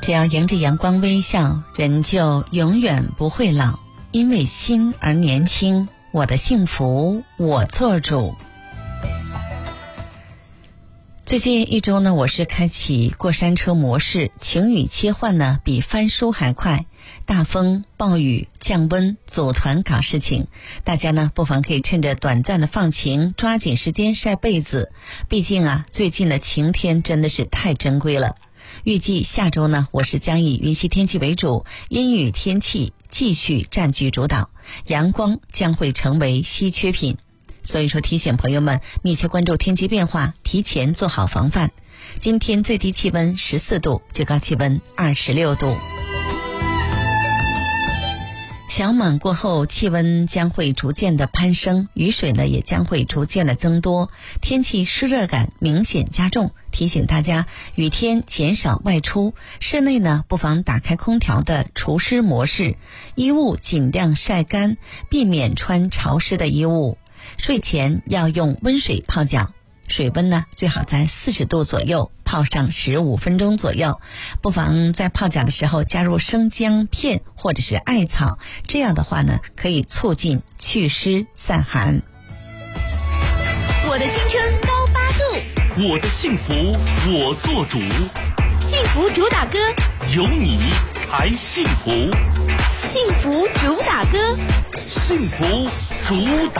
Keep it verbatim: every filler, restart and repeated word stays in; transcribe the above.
只要迎着阳光微笑，人就永远不会老。因为心而年轻，我的幸福我做主。最近一周呢，我是开启过山车模式，晴雨切换呢比翻书还快。大风、暴雨、降温，组团搞事情。大家呢不妨可以趁着短暂的放晴，抓紧时间晒被子。毕竟啊，最近的晴天真的是太珍贵了。预计下周呢，我是将以云系天气为主，阴雨天气继续占据主导，阳光将会成为稀缺品。所以说提醒朋友们密切关注天气变化，提前做好防范。今天最低气温十四度，最高气温二十六度。小满过后，气温将会逐渐的攀升，雨水呢也将会逐渐的增多，天气湿热感明显加重。提醒大家雨天减少外出，室内呢不妨打开空调的除湿模式，衣物尽量晒干，避免穿潮湿的衣物。睡前要用温水泡脚，水温呢最好在四十度左右，泡上十五分钟左右。不妨在泡脚的时候加入生姜片或者是艾草，这样的话呢可以促进祛湿散寒。 我的青春高八度， 我的幸福我做主， 幸福主打歌， 有你才幸福， 幸福主打歌， 幸福主打